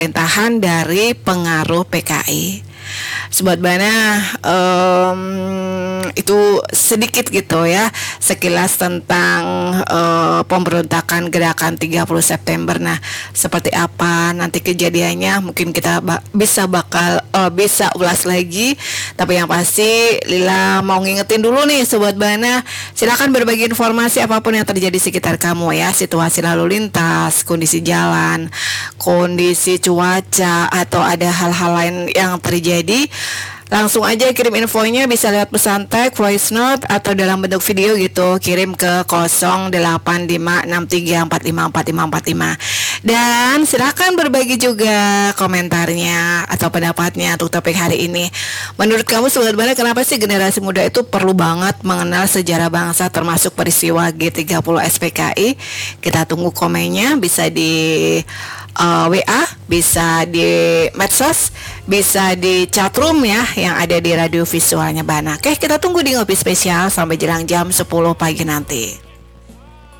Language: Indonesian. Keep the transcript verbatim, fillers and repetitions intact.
pemerintahan dari pengaruh P K I. Sobat Bana, um, itu sedikit gitu ya sekilas tentang uh, pemberontakan gerakan tiga puluh September. Nah, seperti apa nanti kejadiannya mungkin kita ba- bisa bakal uh, bisa ulas lagi. Tapi yang pasti Lila mau ngingetin dulu nih Sobat Bana, silakan berbagi informasi apapun yang terjadi di sekitar kamu ya, situasi lalu lintas, kondisi jalan, kondisi cuaca, atau ada hal-hal lain yang terjadi. Langsung aja kirim infonya, bisa lewat pesan teks, voice note, atau dalam bentuk video gitu. Kirim ke nol delapan lima enam tiga empat lima empat lima empat lima. Dan silakan berbagi juga komentarnya atau pendapatnya untuk topik hari ini. Menurut kamu Sobat Bana, kenapa sih generasi muda itu perlu banget mengenal sejarah bangsa termasuk peristiwa G tiga puluh S P K I? Kita tunggu komennya, bisa di uh, W A, bisa di medsos, bisa di chatroom ya yang ada di radio visualnya Bana. Oke, kita tunggu di ngopi spesial sampai jelang jam sepuluh pagi nanti.